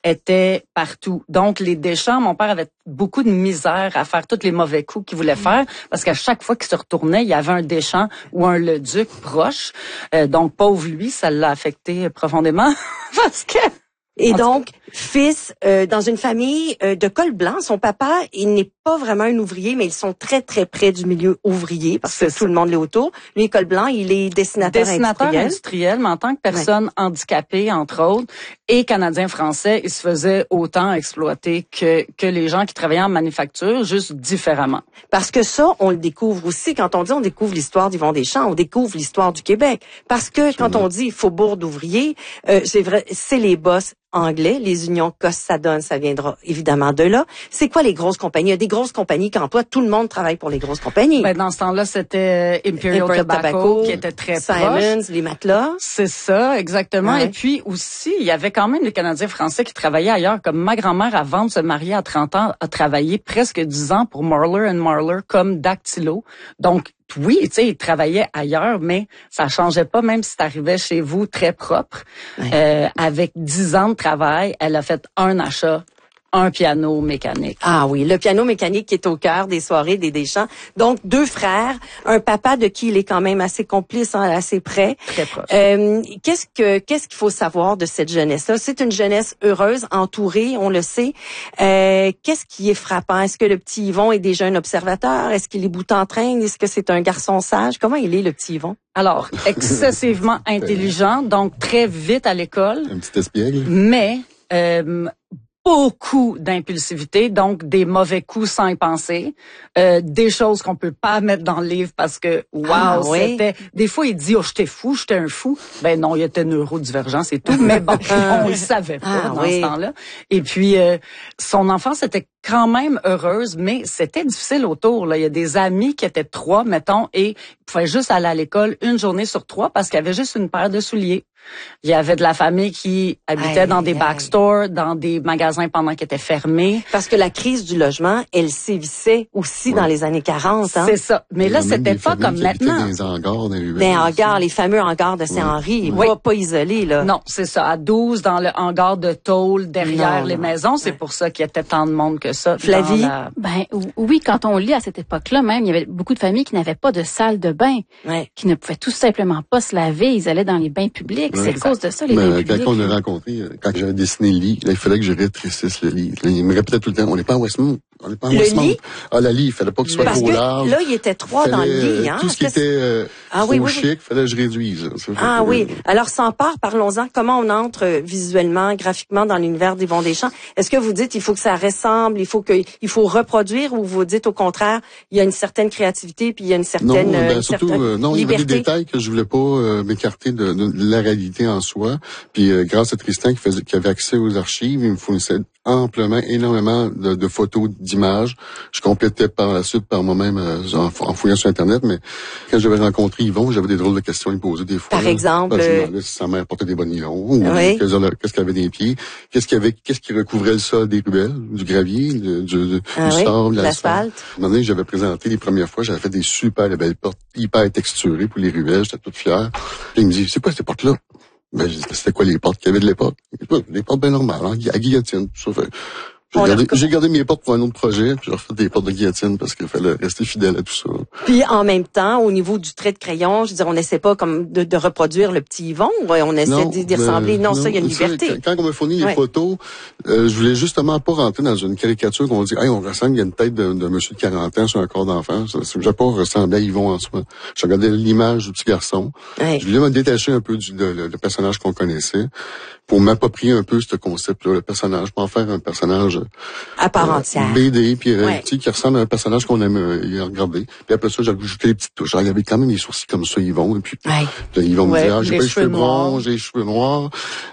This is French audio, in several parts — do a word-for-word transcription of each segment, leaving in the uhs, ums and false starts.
était partout. Donc, les Deschamps, mon père avait beaucoup de misère à faire tous les mauvais coups qu'il voulait faire parce qu'à chaque fois qu'il se retournait, il y avait un Deschamps ou un Leduc proche. Euh, donc, pauvre lui, ça l'a affecté profondément parce que... Et donc, fils euh, dans une famille euh, de col blanc, son papa, il n'est pas vraiment un ouvrier, mais ils sont très, très près du milieu ouvrier parce que tout le monde l'est autour. Lui, col blanc, il est dessinateur, dessinateur industriel. industriel, mais en tant que personne ouais. handicapée, entre autres, et Canadien-Français, il se faisait autant exploiter que, que les gens qui travaillaient en manufacture, juste différemment. Parce que ça, on le découvre aussi. Quand on dit on découvre l'histoire d'Yvon Deschamps, on découvre l'histoire du Québec. Parce que quand on dit faubourg d'ouvriers, euh, c'est vrai, c'est les boss anglais, les unions Cossadone, ça viendra évidemment de là. C'est quoi les grosses compagnies? Il y a des grosses compagnies qui emploient, tout le monde travaille pour les grosses compagnies. Ben, dans ce temps-là, c'était Imperial, Imperial Tobacco, Tobacco, qui était très Simons, proche. les matelas. C'est ça, exactement. Ouais. Et puis aussi, il y avait quand même les Canadiens français qui travaillaient ailleurs. Comme ma grand-mère, avant de se marier à trente ans, a travaillé presque dix ans pour Marler and Marler comme dactylo. Donc, oui, tu sais, il travaillait ailleurs, mais ça changeait pas, même si t'arrivais chez vous très propre. Ouais. Euh, avec dix ans de travail, elle a fait un achat, un piano mécanique. Ah oui, le piano mécanique qui est au cœur des soirées des Deschamps. Donc, deux frères, un papa de qui il est quand même assez complice, hein, assez près. Très proche. Euh, qu'est-ce que qu'est-ce qu'il faut savoir de cette jeunesse-là? C'est une jeunesse heureuse, entourée, on le sait. Euh, qu'est-ce qui est frappant? Est-ce que le petit Yvon est déjà un observateur? Est-ce qu'il est bout en train? Est-ce que c'est un garçon sage? Comment il est, le petit Yvon? Alors, excessivement intelligent, donc très vite à l'école. Un petit espiègle. Mais... Euh, beaucoup d'impulsivité, donc des mauvais coups sans y penser, euh, des choses qu'on peut pas mettre dans le livre parce que wow, ah, oui. c'était des fois il dit oh j'étais fou, j'étais un fou. Ben non, il était neurodivergent, c'est tout, mais bon, on le savait pas ah, dans oui. ce temps-là. Et puis euh, son enfance était quand même heureuse, mais c'était difficile autour là, il y a des amis qui étaient trois mettons et ils pouvaient juste aller à l'école une journée sur trois parce qu'il y avait juste une paire de souliers. Il y avait de la famille qui habitait aïe, dans des backstores, dans des magasins pendant qu'ils étaient fermés. Parce que la crise du logement, elle sévissait aussi ouais. dans les années quarante. Hein? C'est ça. Mais là, c'était pas comme maintenant. Des hangars, des Des hangars, les fameux hangars de Saint-Henri. Ouais. Pas, pas isolés, là. Non, c'est ça. À douze, dans le hangar de tôle, derrière non, les non. maisons. C'est ouais. pour ça qu'il y était tant de monde que ça. Flavie? La... Ben oui, quand on lit à cette époque-là même, il y avait beaucoup de familles qui n'avaient pas de salle de bain, ouais. qui ne pouvaient tout simplement pas se laver. Ils allaient dans les bains publics. Ouais. C'est à cause de ça, les Mais, bains quand publics. Quand on a rencontré, quand j'avais dessiné le lit, là, il fallait que je rétrécisse le lit. Là, il me répétait tout le temps, on n'est pas à Westmount. On n'est pas à le Westmount. Lit? Ah, la lit, il fallait pas que ce soit Parce trop que large. là, il était trois fallait, dans le lit, hein. Tout ce qui était euh, ah, trop oui, oui, chic, oui. fallait que je réduise. Ah oui. Alors, sans part, parlons-en. Comment on entre euh, visuellement, graphiquement dans l'univers d'Yvon Deschamps? Est-ce que vous dites il faut que ça ressemble, il faut que, il faut reproduire, ou vous dites au contraire, il y a une certaine créativité puis il y a une certaine, non, ben, euh, une surtout, certaine euh, non, liberté. Il y avait des détails que je voulais pas euh, m'écarter de, de, de la réalité en soi. Puis euh, grâce à Tristan qui faisait, qui avait accès aux archives, il me fournissait amplement, énormément de, de photos, d'images. Je complétais par la suite par moi-même euh, en, en fouillant sur Internet, mais quand j'avais rencontré Yvon, j'avais des drôles de questions à lui poser des fois. Par là. exemple? Ben, je me demandais si sa mère portait des bas nylons, ou oui. qu'est-ce qu'elle avait des pieds, qu'est-ce qu'il y avait, qu'est-ce qui recouvrait le sol des ruelles, du gravier, du, du, ah du oui, sable, de l'asphalte. À un moment donné, j'avais présenté les premières fois, j'avais fait des super belles portes, hyper texturées pour les ruelles, j'étais toute fière. Puis il me dit, c'est quoi ces portes-là? Ben, c'était quoi les portes qu'il y avait de l'époque? Les portes bien normales, hein, à guillotine, tout ça. Fait, J'ai gardé, j'ai gardé mes portes pour un autre projet, puis j'ai refait des portes de guillotine parce qu'il fallait rester fidèle à tout ça. Puis en même temps, au niveau du trait de crayon, je veux dire, on n'essaie pas comme de, de reproduire le petit Yvon, on essaie d'y ressembler. Non, non, ça, il y a une liberté. Ça, quand, quand on m'a fourni ouais. les photos, euh, je voulais justement pas rentrer dans une caricature qu'on dit, hey, on ressemble, il y a une tête de, de monsieur de quarante ans sur un corps d'enfant. Je voulais pas ressembler à Yvon en soi. Je regardais l'image du petit garçon. Ouais. Je voulais me détacher un peu du de, le, le personnage qu'on connaissait pour m'approprier un peu ce concept-là, le personnage, pour en faire un personnage à part entière. B D, puis euh, ouais. tu sais, qui ressemble à un personnage qu'on aime euh, regarder. Puis après ça, j'ai ajouté les petites touches. Il y avait quand même des sourcils comme ça, Yvon. Et puis, ouais. puis Yvon me ouais, dit, ah, j'ai pas les cheveux blonds, j'ai les cheveux noirs.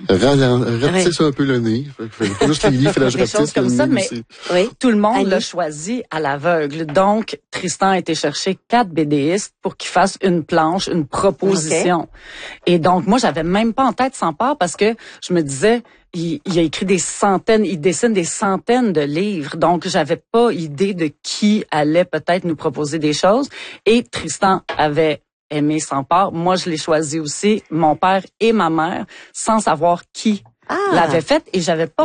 Rapetisse ouais. un peu le nez. Fait, fait, juste les lits, il fallait que je rapetisse comme le ça, nez mais aussi. Oui. Tout le monde l'a choisi à l'aveugle. Donc, Tristan a été chercher quatre BDistes pour qu'ils fassent une planche, une proposition. Okay. Et donc, moi, j'avais même pas en tête sans part parce que je me disais, Il, il a écrit des centaines, il dessine des centaines de livres, donc j'avais pas idée de qui allait peut-être nous proposer des choses. Et Tristan avait aimé sans part. Moi, je l'ai choisi aussi, mon père et ma mère, sans savoir qui ah. l'avait fait, et j'avais pas